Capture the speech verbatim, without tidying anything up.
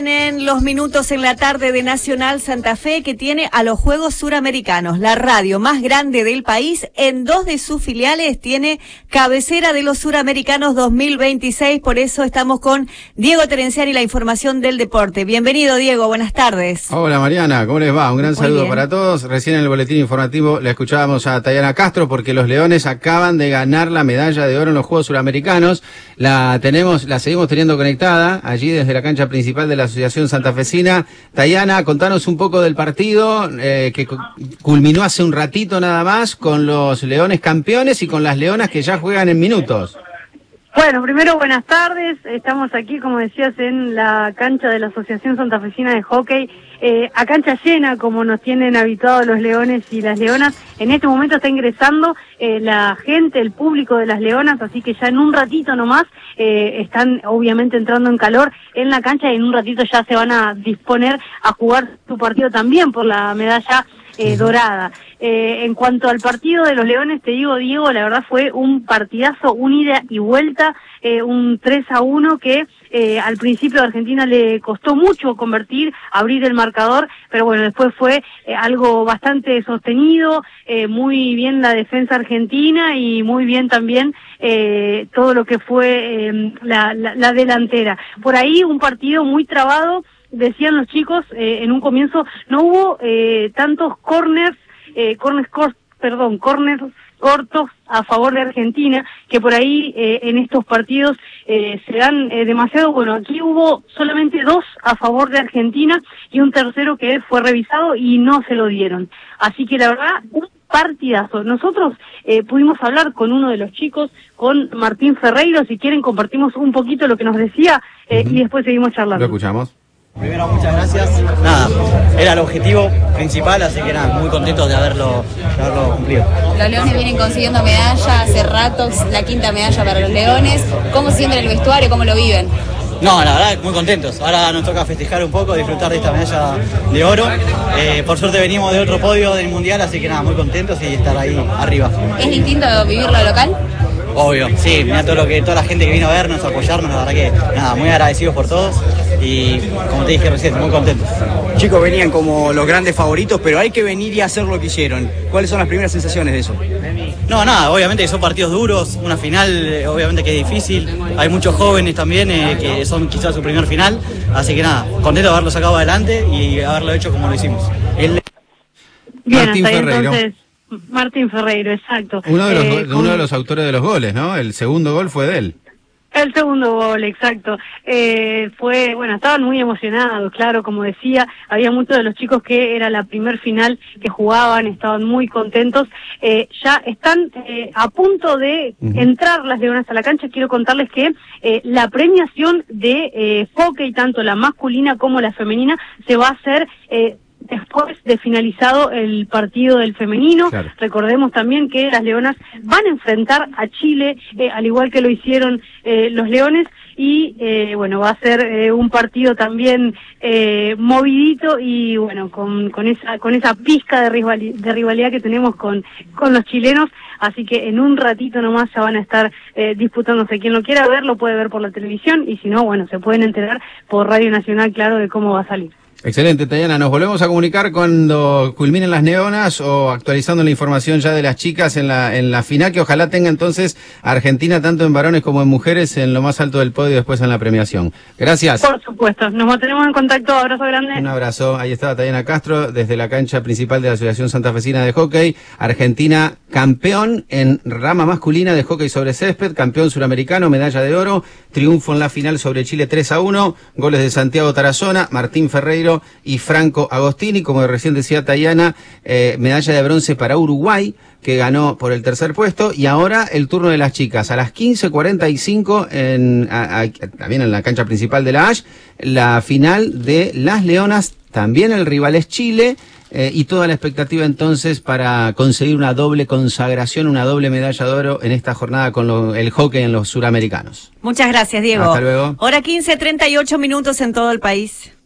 En los minutos en la tarde de Nacional Santa Fe, que tiene a los Juegos Suramericanos, la radio más grande del país. En dos de sus filiales tiene cabecera de los Suramericanos dos mil veintiséis. Por eso estamos con Diego Terenciani, la información del deporte. Bienvenido, Diego, buenas tardes. Hola, Mariana, ¿cómo les va? Un gran Muy saludo bien. para todos. Recién en el boletín informativo le escuchábamos a Tayana Castro, porque los Leones acaban de ganar la medalla de oro en los Juegos Suramericanos. La tenemos, la seguimos teniendo conectada allí desde la cancha principal de la Asociación Santafesina. Tayana, contanos un poco del partido eh, que culminó hace un ratito nada más con los Leones campeones y con las Leonas que ya juegan en minutos. Bueno, primero buenas tardes, estamos aquí, como decías, en la cancha de la Asociación Santafesina de Hockey, eh, a cancha llena, como nos tienen habituados los Leones y las Leonas. En este momento está ingresando eh, la gente, el público de las Leonas, así que ya en un ratito nomás eh, están obviamente entrando en calor en la cancha y en un ratito ya se van a disponer a jugar su partido también por la medalla Eh, dorada. Eh, en cuanto al partido de los Leones, te digo, Diego, la verdad fue un partidazo, un ida y vuelta, eh, un tres a uno que eh, al principio a Argentina le costó mucho convertir, abrir el marcador, pero bueno, después fue eh, algo bastante sostenido, eh, muy bien la defensa argentina y muy bien también eh, todo lo que fue eh, la, la, la delantera. Por ahí un partido muy trabado. Decían los chicos, eh, en un comienzo no hubo eh, tantos corners, eh, corners cor perdón, corners cortos a favor de Argentina, que por ahí eh, en estos partidos eh, se dan eh, demasiado. Bueno, aquí hubo solamente dos a favor de Argentina y un tercero que fue revisado y no se lo dieron. Así que la verdad, un partidazo. Nosotros eh, pudimos hablar con uno de los chicos, con Martín Ferreiro. Si quieren compartimos un poquito lo que nos decía eh, uh-huh. y después seguimos charlando. Lo escuchamos. Primero, muchas gracias. Nada, era el objetivo principal, así que nada, muy contentos de haberlo, de haberlo cumplido. Los Leones vienen consiguiendo medalla hace rato, la quinta medalla para los Leones. ¿Cómo se sienten en el vestuario? ¿Cómo lo viven? No, la verdad, muy contentos. Ahora nos toca festejar un poco, disfrutar de esta medalla de oro. Eh, por suerte venimos de otro podio del Mundial, así que nada, muy contentos y estar ahí arriba. ¿Es distinto vivirlo local? Obvio, sí, mira todo lo que toda la gente que vino a vernos, a apoyarnos, la verdad que nada, muy agradecidos por todos y como te dije recién, muy contentos. Chicos, venían como los grandes favoritos, pero hay que venir y hacer lo que hicieron. ¿Cuáles son las primeras sensaciones de eso? No, nada, obviamente que son partidos duros, una final eh, obviamente que es difícil, hay muchos jóvenes también eh, que son quizás su primer final, así que nada, contento de haberlo sacado adelante y haberlo hecho como lo hicimos. El... Bien, Martín hasta ahí, Ferreiro. entonces, Martín Ferreiro, exacto. Uno de los, Eh, uno con... de los autores de los goles, ¿no? El segundo gol fue de él. El segundo gol, exacto. Eh, fue, bueno, estaban muy emocionados, claro, como decía, había muchos de los chicos que era la primer final que jugaban, estaban muy contentos. Eh, ya están eh, a punto de uh-huh. entrar las Leonas a la cancha. Quiero contarles que eh, la premiación de eh, hockey, tanto la masculina como la femenina, se va a hacer eh, después de finalizado el partido del femenino. Claro. Recordemos también que las Leonas van a enfrentar a Chile, eh, al igual que lo hicieron eh, los Leones, y eh, bueno, va a ser eh, un partido también eh, movidito y bueno, con, con esa con esa pizca de, rival, de rivalidad que tenemos con, con los chilenos. Así que en un ratito nomás ya van a estar eh, disputándose. Quien lo quiera ver, lo puede ver por la televisión, y si no, bueno, se pueden enterar por Radio Nacional, claro, de cómo va a salir. Excelente, Tayana. Nos volvemos a comunicar cuando culminen las Leonas o actualizando la información ya de las chicas en la en la final, que ojalá tenga entonces a Argentina tanto en varones como en mujeres en lo más alto del podio después en la premiación. Gracias. Por supuesto. Nos mantenemos en contacto. Abrazo grande. Un abrazo. Ahí estaba Tayana Castro desde la cancha principal de la Asociación Santafesina de Hockey. Argentina campeón en rama masculina de hockey sobre césped, campeón suramericano, medalla de oro, triunfo en la final sobre Chile tres a uno, goles de Santiago Tarazona, Martín Ferreiro y Franco Agostini. Como recién decía Tayana, eh, medalla de bronce para Uruguay, que ganó por el tercer puesto. Y ahora el turno de las chicas. A las quince cuarenta y cinco, en, a, a, también en la cancha principal de la A S H, la final de las Leonas. También el rival es Chile. Eh, y toda la expectativa entonces para conseguir una doble consagración, una doble medalla de oro en esta jornada con lo, el hockey en los suramericanos. Muchas gracias, Diego. Hasta luego. Hora quince, treinta y ocho minutos en todo el país.